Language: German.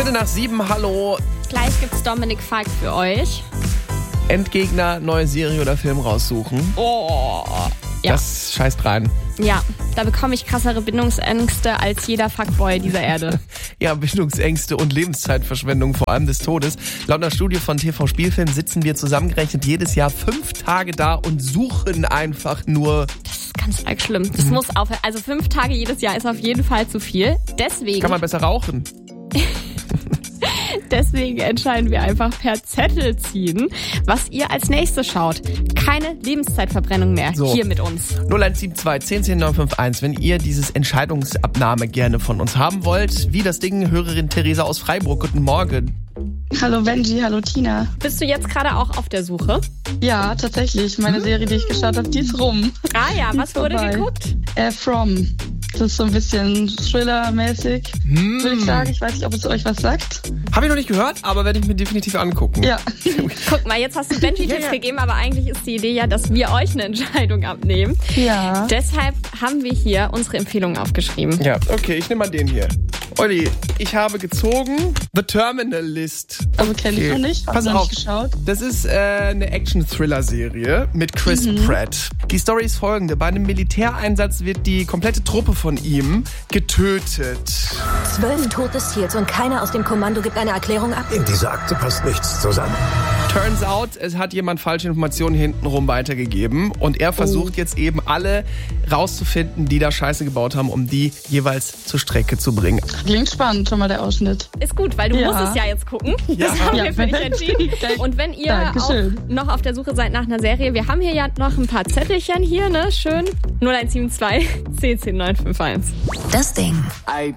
7:15, hallo. Gleich gibt's Dominik Falk für euch. Endgegner, neue Serie oder Film raussuchen. Oh, ja. Das scheißt rein. Ja, da bekomme ich krassere Bindungsängste als jeder Fuckboy dieser Erde. Ja, Bindungsängste und Lebenszeitverschwendung, vor allem des Todes. Laut einer Studie von TV Spielfilm sitzen wir zusammengerechnet jedes Jahr 5 Tage da und suchen einfach nur. Das ist ganz arg schlimm. Das muss aufhören. Also 5 Tage jedes Jahr ist auf jeden Fall zu viel. Deswegen Kann man besser rauchen. Deswegen entscheiden wir einfach per Zettel ziehen, was ihr als nächstes schaut. Keine Lebenszeitverbrennung mehr hier mit uns. 0172 10 10 951, wenn ihr dieses Entscheidungsabnahme gerne von uns haben wollt. Wie das Ding, Hörerin Theresa aus Freiburg. Guten Morgen. Hallo Benji, hallo Tina. Bist du jetzt gerade auch auf der Suche? Ja, tatsächlich. Meine Serie, die ich geschaut habe, die ist rum. Ah ja, was wurde geguckt? From. Das ist so ein bisschen Thriller-mäßig, würde ich sagen. Ich weiß nicht, ob es euch was sagt. Habe ich noch nicht gehört, aber werde ich mir definitiv angucken. Ja. Guck mal, jetzt hast du Benji Tipps gegeben, aber eigentlich ist die Idee ja, dass wir euch eine Entscheidung abnehmen. Ja. Deshalb haben wir hier unsere Empfehlungen aufgeschrieben. Ja, okay, ich nehme mal den hier. Olli, ich habe gezogen The Terminal List. Also kenne ich noch nicht, habe noch nicht geschaut. Das ist eine Action-Thriller-Serie mit Chris Pratt. Die Story ist folgende. Bei einem Militäreinsatz wird die komplette Truppe von ihm getötet. 12 tote Seals und keiner aus dem Kommando gibt eine Erklärung ab. In dieser Akte passt nichts zusammen. Turns out, es hat jemand falsche Informationen hintenrum weitergegeben und er versucht jetzt eben alle rauszufinden, die da Scheiße gebaut haben, um die jeweils zur Strecke zu bringen. Klingt spannend, schon mal der Ausschnitt. Ist gut, weil du musst es ja jetzt gucken. Ja. Das haben wir für dich entschieden. Und wenn ihr auch noch auf der Suche seid nach einer Serie, wir haben hier ja noch ein paar Zettelchen hier, ne? Schön. 0172 10 10 951. Das Ding.